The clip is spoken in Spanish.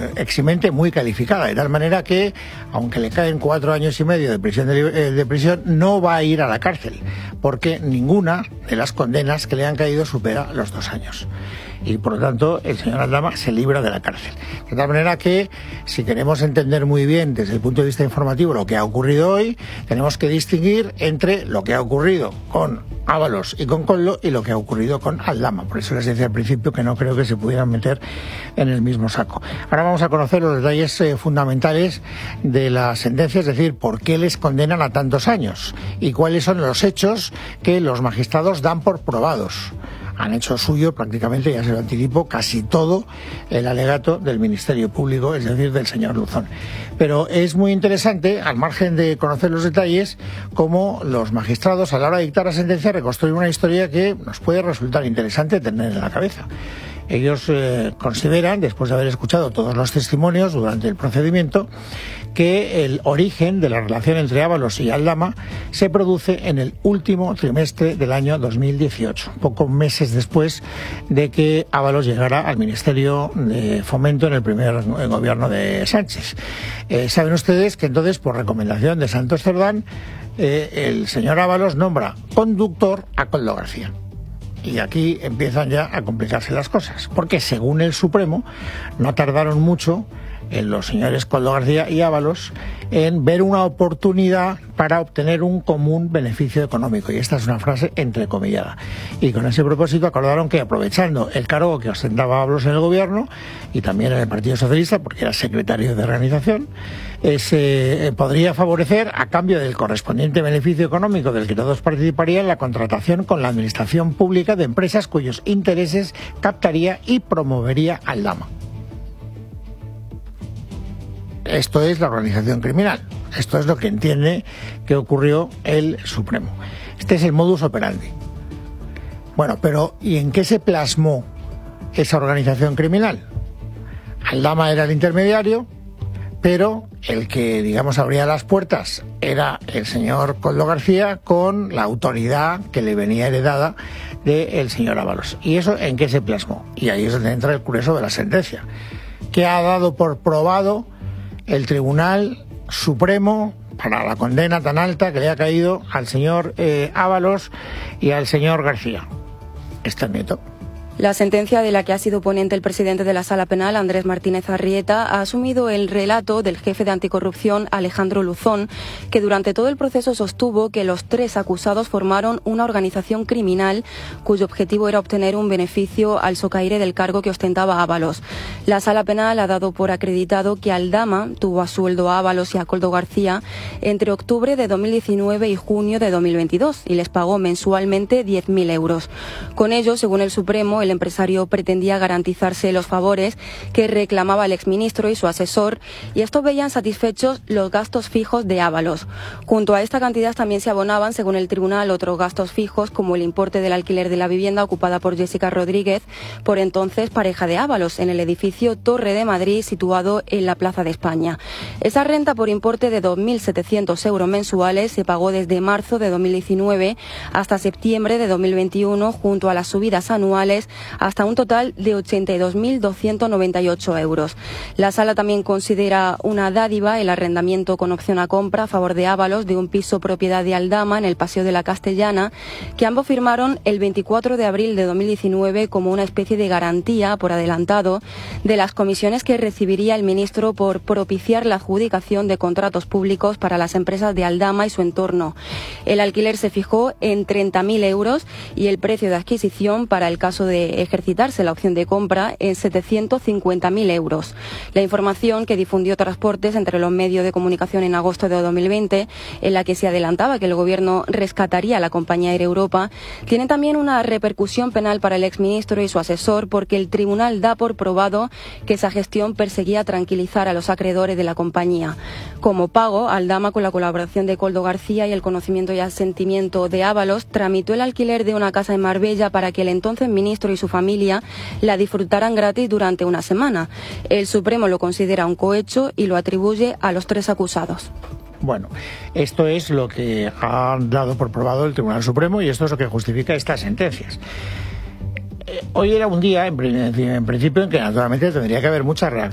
eximente muy calificada, de tal manera que, aunque le caen 4 años y medio de prisión, no va a ir a la cárcel, porque ninguna de las condenas que le han caído supera los 2 años. Y por lo tanto el señor Aldama se libra de la cárcel. De tal manera que, si queremos entender muy bien desde el punto de vista informativo lo que ha ocurrido hoy, tenemos que distinguir entre lo que ha ocurrido con Ábalos y con Koldo y lo que ha ocurrido con Aldama. Por eso les decía al principio que no creo que se pudieran meter en el mismo saco. Ahora vamos a conocer los detalles fundamentales de la sentencia, es decir, por qué les condenan a tantos años y cuáles son los hechos que los magistrados dan por probados. Han hecho suyo prácticamente, ya se lo anticipo, casi todo el alegato del Ministerio Público, es decir, del señor Luzón. Pero es muy interesante, al margen de conocer los detalles, cómo los magistrados, a la hora de dictar la sentencia, reconstruyen una historia que nos puede resultar interesante tener en la cabeza. Ellos consideran, después de haber escuchado todos los testimonios durante el procedimiento, que el origen de la relación entre Ábalos y Aldama se produce en el último trimestre del año 2018, pocos meses después de que Ábalos llegara al Ministerio de Fomento en el primer gobierno de Sánchez. Saben ustedes que entonces, por recomendación de Santos Cerdán, el señor Ábalos nombra conductor a Koldo García. Y aquí empiezan ya a complicarse las cosas, porque según el Supremo no tardaron mucho en los señores Koldo García y Ábalos en ver una oportunidad para obtener un común beneficio económico, y esta es una frase entrecomillada. Y con ese propósito acordaron que, aprovechando el cargo que ostentaba Ábalos en el gobierno y también en el Partido Socialista, porque era secretario de organización, se podría favorecer, a cambio del correspondiente beneficio económico del que todos participarían, la contratación con la administración pública de empresas cuyos intereses captaría y promovería Aldama. Esto es la organización criminal. Esto es lo que entiende que ocurrió el Supremo. Este es el modus operandi. Bueno, pero ¿y en qué se plasmó esa organización criminal? Aldama era el intermediario, pero el que, digamos, abría las puertas era el señor Koldo García, con la autoridad que le venía heredada del señor Ábalos. ¿Y eso en qué se plasmó? Y ahí es donde entra el grueso de la sentencia, que ha dado por probado el Tribunal Supremo para la condena tan alta que le ha caído al señor Ábalos y al señor García. Este es Nieto. La sentencia de la que ha sido ponente el presidente de la Sala Penal, Andrés Martínez Arrieta, ha asumido el relato del jefe de anticorrupción, Alejandro Luzón, que durante todo el proceso sostuvo que los 3 acusados formaron una organización criminal cuyo objetivo era obtener un beneficio al socaire del cargo que ostentaba Ábalos. La Sala Penal ha dado por acreditado que Aldama tuvo a sueldo a Ábalos y a Koldo García entre octubre de 2019 y junio de 2022 y les pagó mensualmente 10.000 euros. Con ello, según el Supremo, el empresario pretendía garantizarse los favores que reclamaba el exministro y su asesor, y esto veían satisfechos los gastos fijos de Ábalos. Junto a esta cantidad también se abonaban, según el tribunal, otros gastos fijos, como el importe del alquiler de la vivienda ocupada por Jessica Rodríguez, por entonces pareja de Ábalos, en el edificio Torre de Madrid, situado en la Plaza de España. Esa renta, por importe de 2.700 euros mensuales, se pagó desde marzo de 2019 hasta septiembre de 2021, junto a las subidas anuales, hasta un total de 82.298 euros. La Sala también considera una dádiva el arrendamiento con opción a compra a favor de Ábalos de un piso propiedad de Aldama en el Paseo de la Castellana, que ambos firmaron el 24 de abril de 2019 como una especie de garantía por adelantado de las comisiones que recibiría el ministro por propiciar la adjudicación de contratos públicos para las empresas de Aldama y su entorno. El alquiler se fijó en 30.000 euros y el precio de adquisición para el caso de ejercitarse la opción de compra en 750.000 euros. La información que difundió Transportes entre los medios de comunicación en agosto de 2020, en la que se adelantaba que el gobierno rescataría a la compañía Air Europa, tiene también una repercusión penal para el exministro y su asesor, porque el tribunal da por probado que esa gestión perseguía tranquilizar a los acreedores de la compañía. Como pago, Aldama, con la colaboración de Koldo García y el conocimiento y asentimiento de Ábalos, tramitó el alquiler de una casa en Marbella para que el entonces ministro y su familia la disfrutaran gratis durante una semana. El Supremo lo considera un cohecho y lo atribuye a los 3 acusados. Bueno, esto es lo que ha dado por probado el Tribunal Supremo y esto es lo que justifica estas sentencias. Hoy era un día, en principio, en que naturalmente tendría que haber mucha reacción